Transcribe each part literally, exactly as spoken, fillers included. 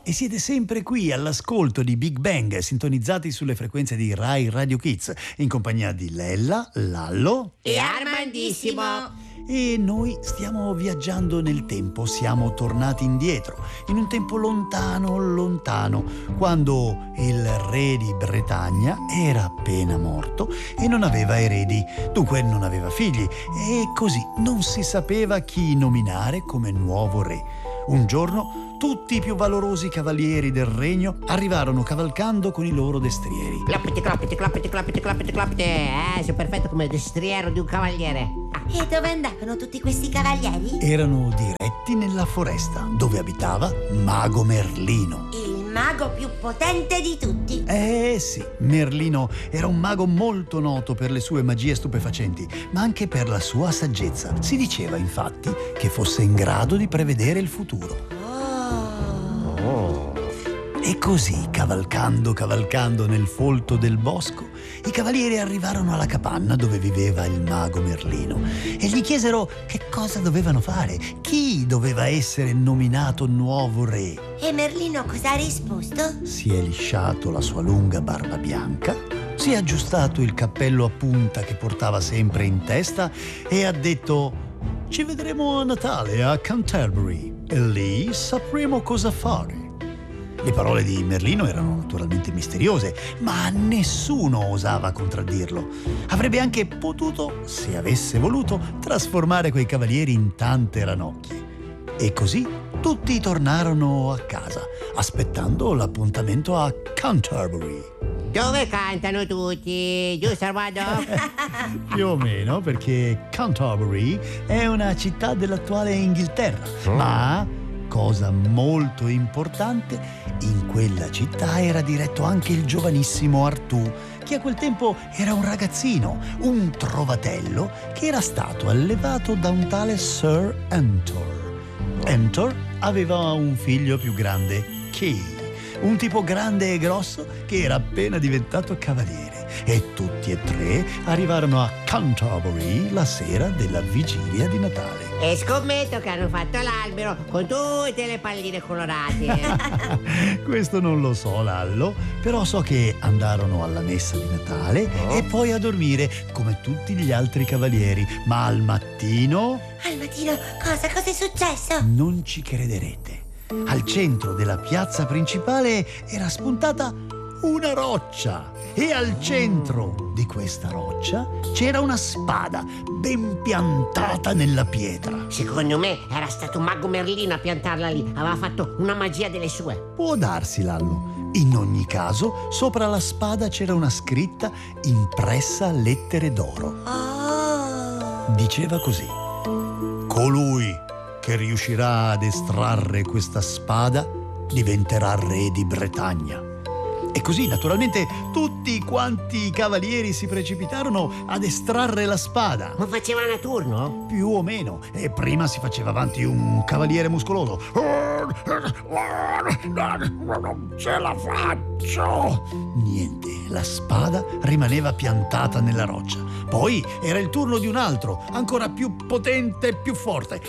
e siete sempre qui all'ascolto di Big Bang, sintonizzati sulle frequenze di Rai Radio Kids, in compagnia di Lella, Lallo e Armandissimo. E noi stiamo viaggiando nel tempo, siamo tornati indietro, in un tempo lontano, lontano, quando il re di Bretagna era appena morto e non aveva eredi, dunque non aveva figli, e così non si sapeva chi nominare come nuovo re. Un giorno tutti i più valorosi cavalieri del regno arrivarono cavalcando con i loro destrieri. Cloppiti, cloppiti, cloppiti, cloppiti, cloppiti, cloppiti. Eh, sei perfetto come il destriero di un cavaliere. E dove andavano tutti questi cavalieri? Erano diretti nella foresta, dove abitava Mago Merlino. Il mago più potente di tutti. Eh sì, Merlino era un mago molto noto per le sue magie stupefacenti, ma anche per la sua saggezza. Si diceva infatti che fosse in grado di prevedere il futuro. Oh. E così, cavalcando, cavalcando nel folto del bosco, i cavalieri arrivarono alla capanna dove viveva il mago Merlino e gli chiesero che cosa dovevano fare, chi doveva essere nominato nuovo re. E Merlino cosa ha risposto? Si è lisciato la sua lunga barba bianca, si è aggiustato il cappello a punta che portava sempre in testa e ha detto: ci vedremo a Natale a Canterbury e lì sapremo cosa fare. Le parole di Merlino erano naturalmente misteriose, ma nessuno osava contraddirlo. Avrebbe anche potuto, se avesse voluto, trasformare quei cavalieri in tante ranocchie. E così tutti tornarono a casa, aspettando l'appuntamento a Canterbury. Dove cantano tutti? Giusto, Armando? Più o meno, perché Canterbury è una città dell'attuale Inghilterra, oh. ma, cosa molto importante, in quella città era diretto anche il giovanissimo Artù, che a quel tempo era un ragazzino, un trovatello che era stato allevato da un tale Sir Entor. Entor aveva un figlio più grande, Kay, un tipo grande e grosso che era appena diventato cavaliere, e tutti e tre arrivarono a Canterbury la sera della vigilia di Natale. E scommetto che hanno fatto l'albero con tutte le palline colorate. Questo non lo so, Lallo, però so che andarono alla messa di Natale oh. e poi a dormire come tutti gli altri cavalieri, ma al mattino... Al mattino cosa? Cosa è successo? Non ci crederete. Al centro della piazza principale era spuntata una roccia e al centro di questa roccia c'era una spada ben piantata nella pietra. Secondo me era stato Mago Merlino a piantarla lì, aveva fatto una magia delle sue. Può darsi, Lallo. In ogni caso, sopra la spada c'era una scritta impressa a lettere d'oro. Oh. Diceva così: colui che riuscirà ad estrarre questa spada diventerà re di Bretagna. E così, naturalmente, tutti quanti i cavalieri si precipitarono ad estrarre la spada. Ma facevano a turno? Più o meno. E prima si faceva avanti un cavaliere muscoloso. Non ce la faccio! Niente, la spada rimaneva piantata nella roccia. Poi era il turno di un altro, ancora più potente e più forte.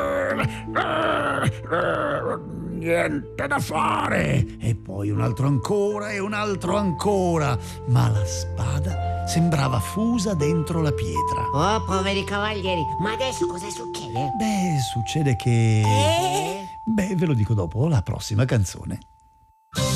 Niente da fare! E poi un altro ancora e un altro ancora. Ma la spada sembrava fusa dentro la pietra. Oh, poveri cavalieri, ma adesso cosa succede? Beh, succede che... Eh? Beh, ve lo dico dopo la prossima canzone.